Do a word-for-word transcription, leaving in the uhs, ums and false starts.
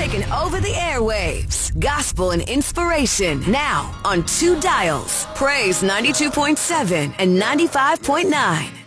taking over the airwaves. Gospel and inspiration now on two dials. Praise ninety-two point seven and ninety-five point nine.